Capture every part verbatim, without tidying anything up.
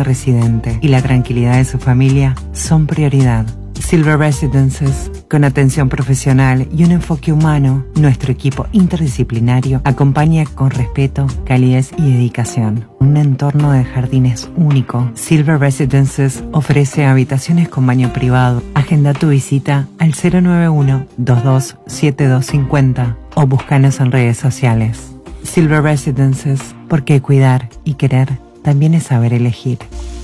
cada residente y la tranquilidad de su familia son prioridad. Silver Residences, con atención profesional y un enfoque humano, nuestro equipo interdisciplinario acompaña con respeto, calidez y dedicación. Un entorno de jardines único. Silver Residences ofrece habitaciones con baño privado. Agenda tu visita al cero nueve uno, dos dos siete dos cinco cero o búscanos en redes sociales. Silver Residences, porque cuidar y querer también es saber elegir.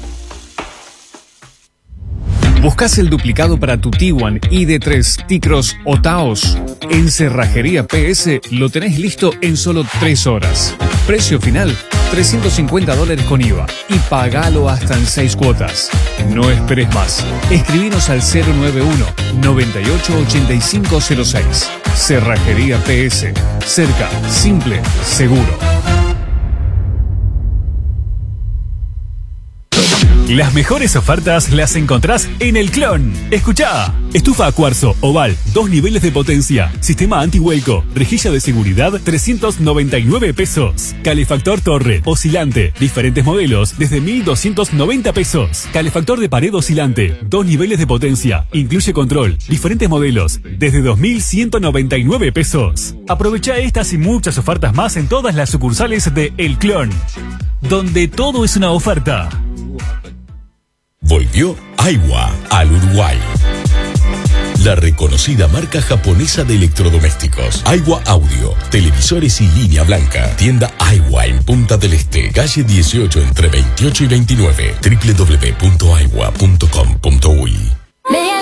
¿Buscas el duplicado para tu Tiguan, I D tres, T-Cross o Taos? En Cerrajería P S lo tenés listo en solo tres horas. Precio final, trescientos cincuenta dólares con I V A y pagalo hasta en seis cuotas. No esperes más. Escribinos al cero nueve uno, noventa y ocho, ochenta y cinco cero seis. Cerrajería P S. Cerca, simple, seguro. Las mejores ofertas las encontrás en El Clon. Escuchá. Estufa a cuarzo, oval, dos niveles de potencia, sistema anti-hueco, rejilla de seguridad, trescientos noventa y nueve pesos. Calefactor torre, oscilante, diferentes modelos desde mil doscientos noventa pesos. Calefactor de pared oscilante, dos niveles de potencia, incluye control, diferentes modelos desde dos mil ciento noventa y nueve pesos. Aprovecha estas y muchas ofertas más en todas las sucursales de El Clon, donde todo es una oferta. Volvió Aiwa al Uruguay. La reconocida marca japonesa de electrodomésticos. Aiwa Audio, televisores y línea blanca. Tienda Aiwa en Punta del Este, calle dieciocho entre veintiocho y veintinueve. doble u doble u doble u punto aiwa punto com punto uy.